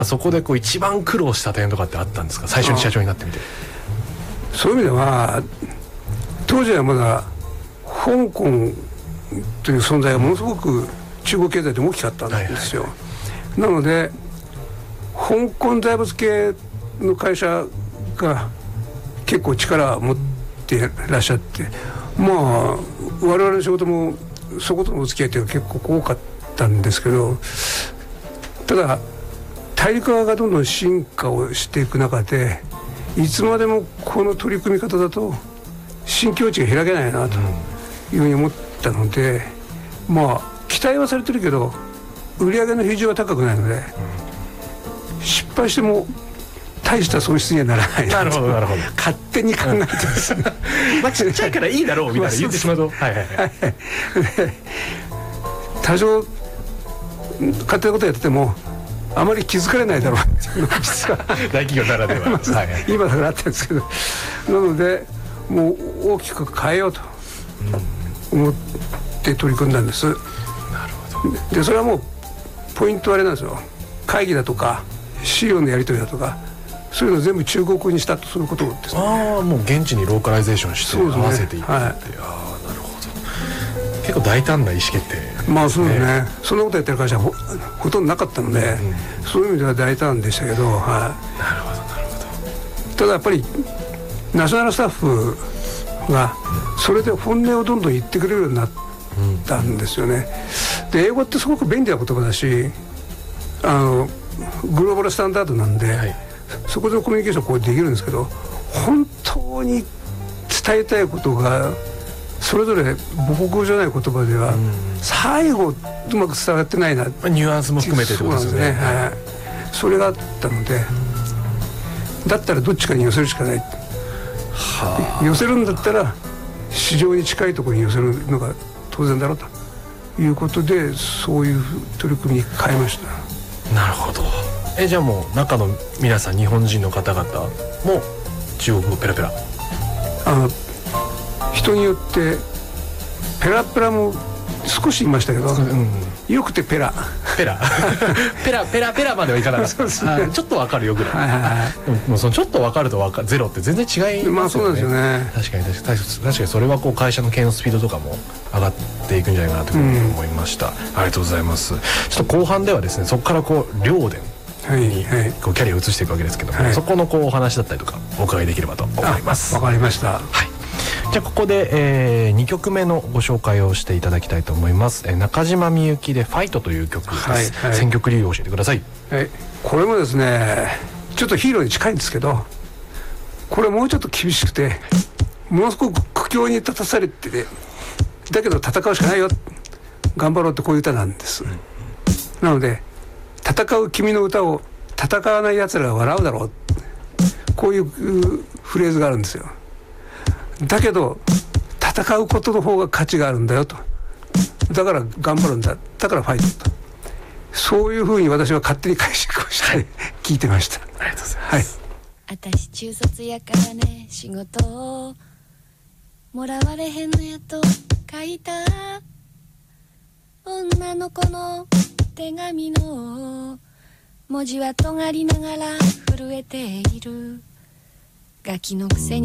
そこでこう一番苦労した点とかってあったんですか、最初に社長になってみて。 そういう意味では当時はまだ香港という存在がものすごく中国経済で大きかったんですよ、なので香港財閥系の会社が結構力を持ってらっしゃって、まあ我々の仕事もそことのお付き合いというのは結構多かったんですけど、ただ大陸側がどんどん進化をしていく中でいつまでもこの取り組み方だと新境地が開けないなというふうに思ったので、まあ期待はされてるけど売上の比重は高くないので、失敗しても大した損失にはならないなと勝手に考えてます、 まあちっちゃいからいいだろうみたいな言ってしまうと、はいはいはい、 多少勝手なことやっててもあまり気づかれないだろう実は大企業ならでは、はいはい、 今だからあったんですけど、なのでもう大きく変えようと思って取り組んだんです。なるほど。でそれはもうポイントはあれなんですよ、会議だとか資料のやり取りだとかそういうのを全部中国語にしたと、そういうことですね。 ああ、もう現地にローカライゼーションして合わせていくって、はい、ああなるほど。結構大胆な意思決定、 まあそうですね、そんなことやってる会社は ほとんどなかったので、そういう意味では大胆でしたけど、はい、 なるほどなるほど。 ただやっぱりナショナルスタッフがそれで本音をどんどん言ってくれるようになったんですよね。で英語ってすごく便利な言葉だし、グローバルスタンダードなんで、はい、そこでのコミュニケーションこうできるんですけど、本当に伝えたいことがそれぞれ母国語じゃない言葉では最後うまく伝わってないな、 ニュアンスも含めてってことですよね。 そうなんですね、はい、それがあったので、だったらどっちかに寄せるしかない、寄せるんだったら市場に近いところに寄せるのが当然だろうということで、そういう取り組みに変えました。 なるほど。じゃあもう中の皆さん日本人の方々も中国語ペラペラ、 人によってペラペラも少し言いましたけど、よくてペラペラペラまではいかなかった。ちょっとわかるよぐらい、でもそのちょっとわかるとゼロって全然違いますよね。 まあそうなんですよね。 確かにそれはこう会社の経営のスピードとかも上がっていくんじゃないかなというふうに思いました、ありがとうございます。ちょっと後半ではですね、そこからこう両電にこうキャリアを移していくわけですけども、そこのこうお話だったりとかお伺いできればと思います。 わかりました。 はい。じゃあここで、2曲目のご紹介をしていただきたいと思います。中島みゆきでファイトという曲です、はいはい、選曲理由を教えてください。 はい、これもですねちょっとヒーローに近いんですけど、これもうちょっと厳しくてものすごく苦境に立たされてて、だけど戦うしかないよ、頑張ろうって、こういう歌なんです、なので戦う君の歌を戦わない奴らが笑うだろう、こういうフレーズがあるんですよ。だけど戦うことの方が価値があるんだよと、だから頑張るんだ、だからファイトと、そういうふうに私は勝手に解釈をして聞いてました。 ありがとうございます、 はい、私中卒やからね、仕事をもらわれへんのやと書いた女の子の手紙の文字は尖りながら震えている、ガキのくせに